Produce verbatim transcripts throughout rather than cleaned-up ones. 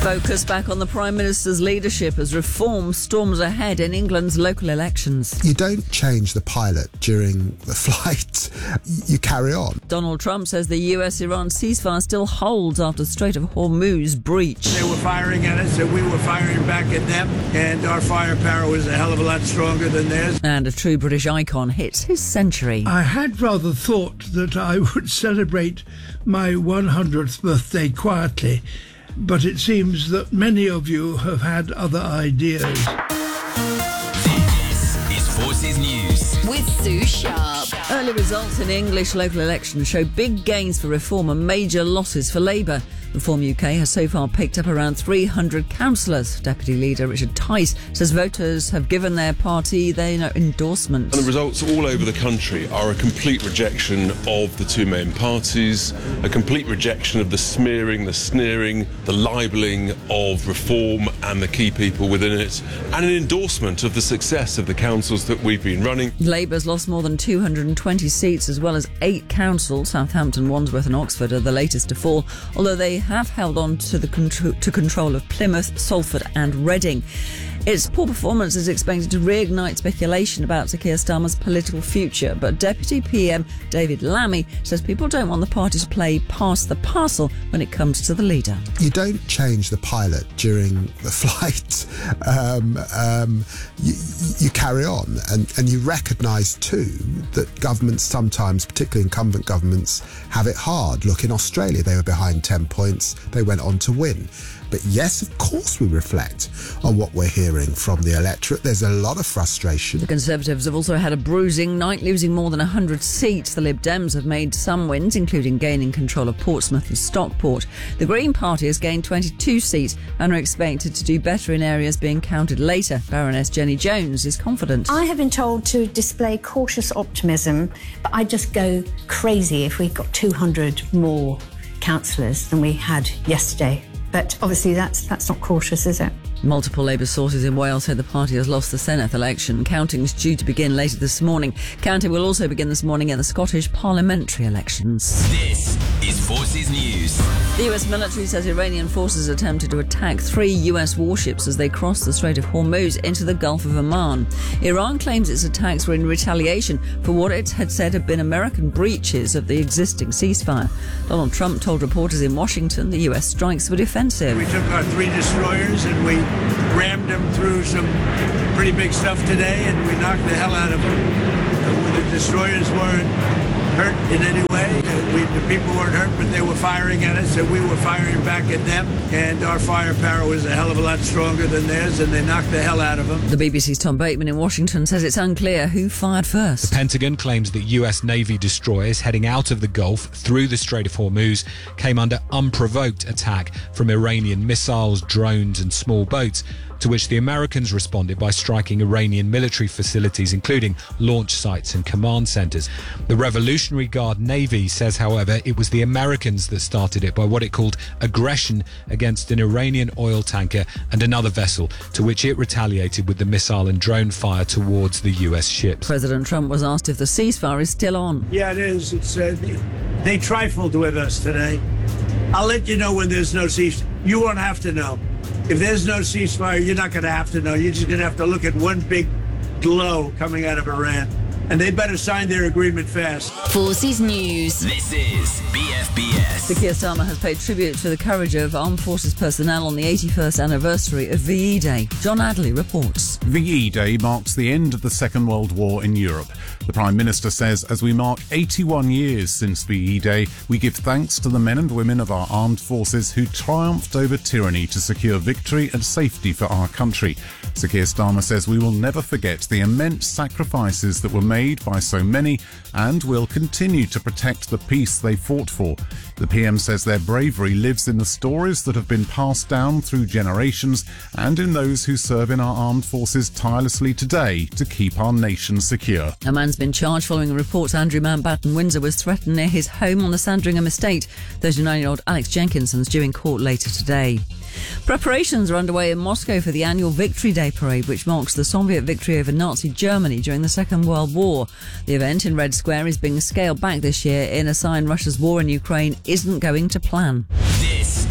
Focus back on the Prime Minister's leadership as reform storms ahead in England's local elections. You don't change the pilot during the flight. You carry on. Donald Trump says the U S-Iran ceasefire still holds after Strait of Hormuz breach. They were firing at us and we were firing back at them, and our firepower was a hell of a lot stronger than theirs. And a true British icon hits his century. I had rather thought that I would celebrate my one hundredth birthday quietly, but it seems that many of you have had other ideas. This is Forces News with Sue Sharp. Early results in English local elections show big gains for Reform and major losses for Labour. Reform U K has so far picked up around three hundred councillors. Deputy Leader Richard Tice says voters have given their party their endorsement. And the results all over the country are a complete rejection of the two main parties, a complete rejection of the smearing, the sneering, the libelling of Reform and the key people within it, and an endorsement of the success of the councils that we've been running. Labour's lost more than two hundred twenty seats as well as eight councils. Southampton, Wandsworth and Oxford are the latest to fall, although they have held on to the contr- to control of Plymouth, Salford and Reading. Its poor performance is expected to reignite speculation about Sir Keir Starmer's political future, but Deputy P M David Lammy says people don't want the party to play pass the parcel when it comes to the leader. You don't change the pilot during the flight. Um, um, you, you carry on, and, and you recognise too that governments sometimes, particularly incumbent governments, have it hard. Look, in Australia they were behind ten points, they went on to win. But yes, of course we reflect on what we're hearing from the electorate. There's a lot of frustration. The Conservatives have also had a bruising night, losing more than one hundred seats. The Lib Dems have made some wins, including gaining control of Portsmouth and Stockport. The Green Party has gained twenty-two seats and are expected to do better in areas being counted later. Baroness Jenny Jones is confident. I have been told to display cautious optimism, but I'd just go crazy if we got two hundred more councillors than we had yesterday. But obviously that's that's not cautious, is it? Multiple Labour sources in Wales said the party has lost the Senedd election. Counting is due to begin later this morning. Counting will also begin this morning at the Scottish parliamentary elections. This is Forces News. The U S military says Iranian forces attempted to attack three U S warships as they crossed the Strait of Hormuz into the Gulf of Oman. Iran claims its attacks were in retaliation for what it had said had been American breaches of the existing ceasefire. Donald Trump told reporters in Washington the U S strikes were defensive. We took our three destroyers and we rammed them through some pretty big stuff today, and we knocked the hell out of them. The destroyers weren't hurt in any way. We, the people weren't hurt, but they were firing at us, and we were firing back at them, and our firepower was a hell of a lot stronger than theirs, and they knocked the hell out of them. The B B C's Tom Bateman in Washington says it's unclear who fired first. The Pentagon claims that U S Navy destroyers heading out of the Gulf through the Strait of Hormuz came under unprovoked attack from Iranian missiles, drones and small boats, to which the Americans responded by striking Iranian military facilities, including launch sites and command centres. The Revolutionary Guard Navy says, however, it was the Americans that started it by what it called aggression against an Iranian oil tanker and another vessel, to which it retaliated with the missile and drone fire towards the U S ships. President Trump was asked if the ceasefire is still on. Yeah, it is. It's, uh, they trifled with us today. I'll let you know when there's no ceasefire. You won't have to know. If there's no ceasefire, you're not going to have to know. You're just going to have to look at one big glow coming out of Iran. And they better sign their agreement fast. Forces News. This is B F B S. Sir Keir Starmer has paid tribute to the courage of armed forces personnel on the eighty-first anniversary of V E Day. John Adley reports. V E Day marks the end of the Second World War in Europe. The Prime Minister says, as we mark eighty-one years since V E Day, we give thanks to the men and women of our armed forces who triumphed over tyranny to secure victory and safety for our country. Sir Keir Starmer says we will never forget the immense sacrifices that were made by so many and will continue to protect the peace they fought for. The P M says their bravery lives in the stories that have been passed down through generations and in those who serve in our armed forces tirelessly today to keep our nation secure. A man's been charged following reports Andrew Mountbatten Windsor was threatened near his home on the Sandringham estate. thirty-nine-year-old Alex Jenkinson's due in court later today. Preparations are underway in Moscow for the annual Victory Day parade, which marks the Soviet victory over Nazi Germany during the Second World War. The event in Red Square is being scaled back this year in a sign Russia's war in Ukraine isn't going to plan. This is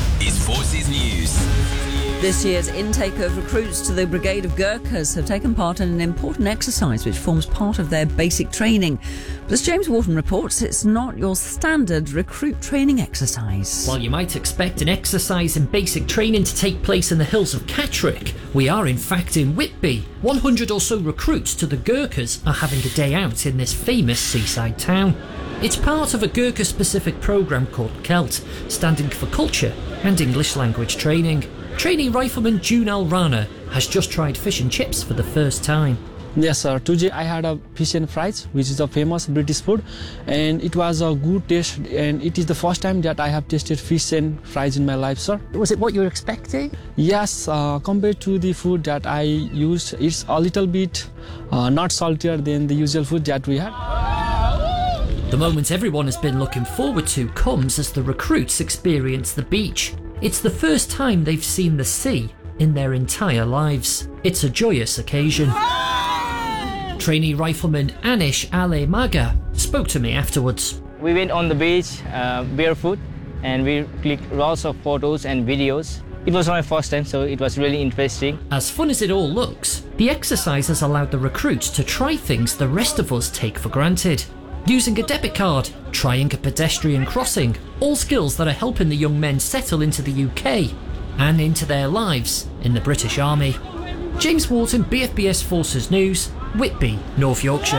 Forces News. This year's intake of recruits to the Brigade of Gurkhas have taken part in an important exercise which forms part of their basic training. But as James Wharton reports, it's not your standard recruit training exercise. While you might expect an exercise in basic training to take place in the hills of Catterick, we are in fact in Whitby. one hundred or so recruits to the Gurkhas are having a day out in this famous seaside town. It's part of a Gurkha-specific programme called CELT, standing for Culture and English Language Training. Trainee rifleman Junal Rana has just tried fish and chips for the first time. Yes, sir. Today I had a fish and fries, which is a famous British food, and it was a good taste, and it is the first time that I have tasted fish and fries in my life, sir. Was it what you were expecting? Yes, uh, compared to the food that I used, it's a little bit uh, not saltier than the usual food that we had. The moment everyone has been looking forward to comes as the recruits experience the beach. It's the first time they've seen the sea in their entire lives. It's a joyous occasion. Trainee rifleman Anish Ale Maga spoke to me afterwards. We went on the beach uh, barefoot and we clicked lots of photos and videos. It was my first time, so it was really interesting. As fun as it all looks, the exercise has allowed the recruits to try things the rest of us take for granted. Using a debit card, trying a pedestrian crossing, all skills that are helping the young men settle into the U K and into their lives in the British Army. James Wharton, B F B S Forces News, Whitby, North Yorkshire.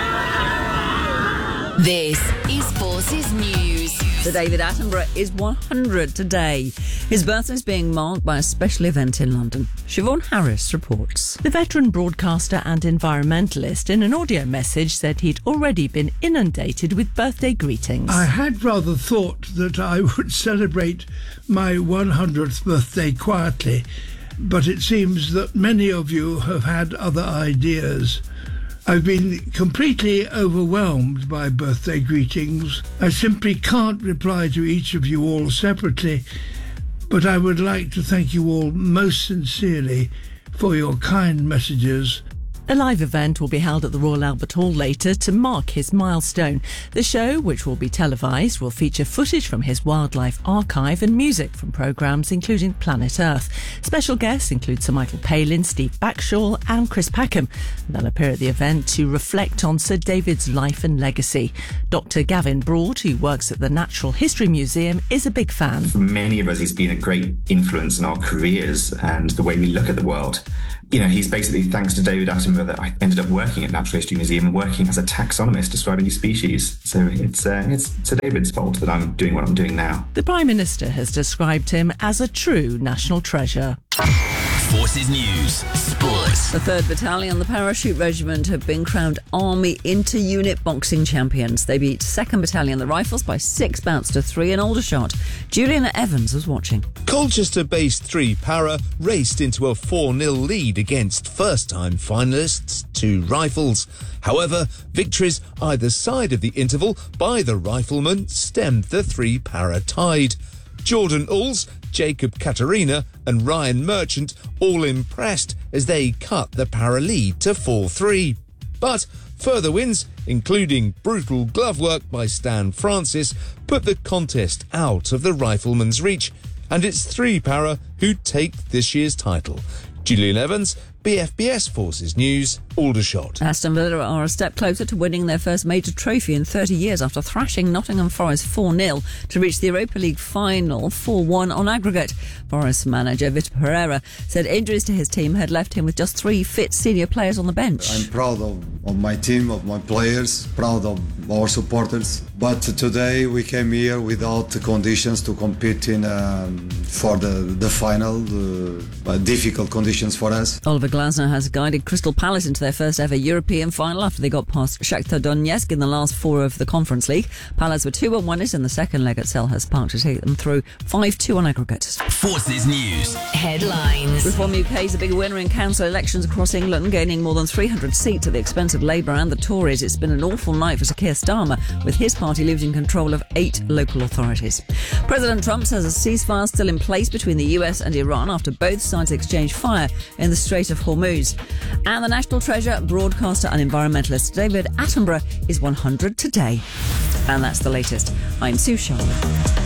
This is Forces News. Sir David Attenborough is one hundred today. His birthday is being marked by a special event in London. Siobhan Harris reports. The veteran broadcaster and environmentalist in an audio message said he'd already been inundated with birthday greetings. I had rather thought that I would celebrate my one hundredth birthday quietly, but it seems that many of you have had other ideas. I've been completely overwhelmed by birthday greetings. I simply can't reply to each of you all separately, but I would like to thank you all most sincerely for your kind messages. A live event will be held at the Royal Albert Hall later to mark his milestone. The show, which will be televised, will feature footage from his wildlife archive and music from programmes including Planet Earth. Special guests include Sir Michael Palin, Steve Backshall and Chris Packham. They'll appear at the event to reflect on Sir David's life and legacy. Doctor Gavin Broad, who works at the Natural History Museum, is a big fan. For many of us, he's been a great influence in our careers and the way we look at the world. You know, he's basically, thanks to David Attenborough, that I ended up working at Natural History Museum and working as a taxonomist describing new species. So it's uh, it's Sir David's fault that I'm doing what I'm doing now. The Prime Minister has described him as a true national treasure. Forces News, Sports. The third Battalion, the Parachute Regiment, have been crowned Army Inter-Unit Boxing Champions. They beat second Battalion, the Rifles, by six bouts to three in Aldershot. Juliana Evans was watching. Colchester-based three Para raced into a four nil lead against first-time finalists, two Rifles. However, victories either side of the interval by the Riflemen stemmed the three Para tide. Jordan Ulls, Jacob Katarina and Ryan Merchant all impressed as they cut the Para lead to four three. But further wins, including brutal glove work by Stan Francis, put the contest out of the Riflemen's reach, and it's three Para who take this year's title. Julian Evans, B F B S Forces News, Aldershot. Aston Villa are a step closer to winning their first major trophy in thirty years after thrashing Nottingham Forest four nil to reach the Europa League final four one on aggregate. Forest manager Vitor Pereira said injuries to his team had left him with just three fit senior players on the bench. I'm proud of, of my team, of my players, proud of our supporters. But today we came here without the conditions to compete in um, for the, the final, uh, difficult conditions for us. Oliver Glasner has guided Crystal Palace into their first ever European final after they got past Shakhtar Donetsk in the last four of the Conference League. Palace were two one winners in the second leg at Selhurst Park to take them through five two on aggregate. Forces News. Headlines. Reform U K is a big winner in council elections across England, gaining more than three hundred seats at the expense of Labour and the Tories. It's been an awful night for Sir Keir Starmer, with his party losing control of eight local authorities. President Trump says a ceasefire still in place between the U S and Iran after both sides exchanged fire in the Strait of Hormuz. And the national treasure, broadcaster and environmentalist David Attenborough is one hundred today. And that's the latest. I'm Sue Sharp.